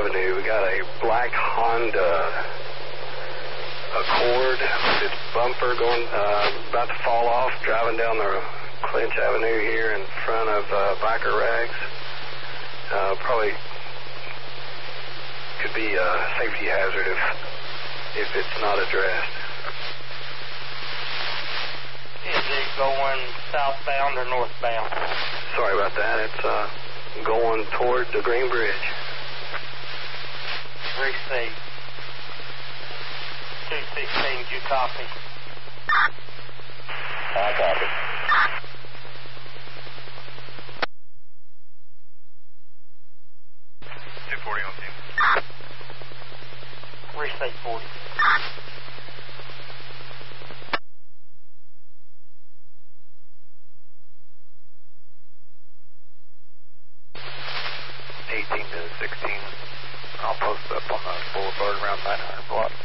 Avenue. We got a black Honda Accord with its bumper going, about to fall off, driving down the Clinch Avenue here in front of Biker Rags. Probably could be a safety hazard if it's not addressed. Is it going southbound or northbound? Sorry about that. It's going toward the Green Bridge. Receive. 216, you copy? I copy. on team. Receive 40. To 16. I'll post up on the boulevard around 900 block.